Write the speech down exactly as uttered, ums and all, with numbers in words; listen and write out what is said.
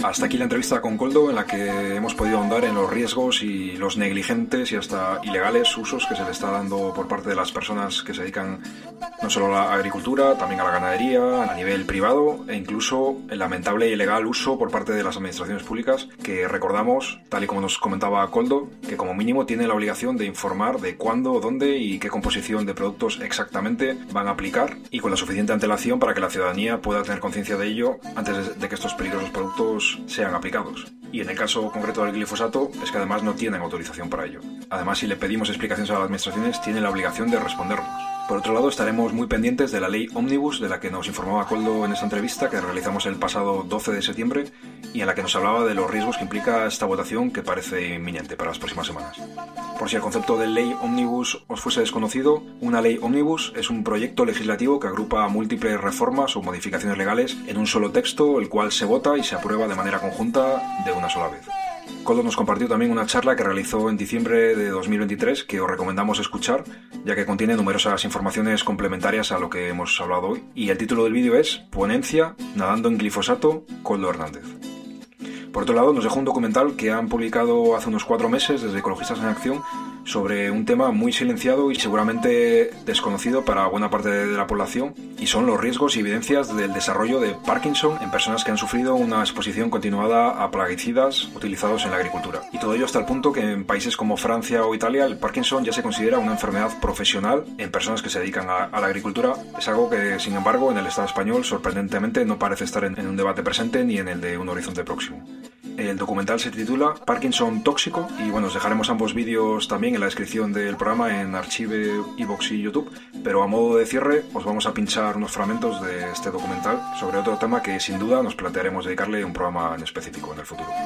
Hasta aquí la entrevista con Koldo, en la que hemos podido ahondar en los riesgos y los negligentes y hasta ilegales usos que se le está dando por parte de las personas que se dedican no solo a la agricultura, también a la ganadería, a nivel privado, e incluso el lamentable y ilegal uso por parte de las administraciones públicas, que recordamos, tal y como nos comentaba Koldo, que como mínimo tienen la obligación de informar de cuándo, dónde y qué composición de productos exactamente van a aplicar, y con la suficiente antelación para que la ciudadanía pueda tener conciencia de ello antes de que estos peligrosos productos sean aplicados. Y en el caso concreto del glifosato, es que además no tienen autorización para ello. Además, si le pedimos explicaciones a las administraciones, tienen la obligación de respondernos. Por otro lado, estaremos muy pendientes de la ley Omnibus, de la que nos informaba Koldo en esta entrevista que realizamos el pasado doce de septiembre y en la que nos hablaba de los riesgos que implica esta votación, que parece inminente para las próximas semanas. Por si el concepto de ley Omnibus os fuese desconocido, una ley Omnibus es un proyecto legislativo que agrupa múltiples reformas o modificaciones legales en un solo texto, el cual se vota y se aprueba de manera conjunta de una sola vez. Koldo nos compartió también una charla que realizó en diciembre de dos mil veintitrés que os recomendamos escuchar, ya que contiene numerosas informaciones complementarias a lo que hemos hablado hoy. Y el título del vídeo es Ponencia Nadando en Glifosato, Koldo Hernández. Por otro lado, nos dejó un documental que han publicado hace unos cuatro meses desde Ecologistas en Acción sobre un tema muy silenciado y seguramente desconocido para buena parte de la población, y son los riesgos y evidencias del desarrollo de Parkinson en personas que han sufrido una exposición continuada a plaguicidas utilizados en la agricultura. Y todo ello hasta el punto que en países como Francia o Italia el Parkinson ya se considera una enfermedad profesional en personas que se dedican a, a la agricultura. Es algo que, sin embargo, en el Estado español sorprendentemente no parece estar en, en un debate presente ni en el de un horizonte próximo. El documental se titula Parkinson tóxico y bueno, os dejaremos ambos vídeos también en la descripción del programa en Archive, iVoox y YouTube, pero a modo de cierre os vamos a pinchar unos fragmentos de este documental sobre otro tema que sin duda nos plantearemos dedicarle un programa en específico en el futuro.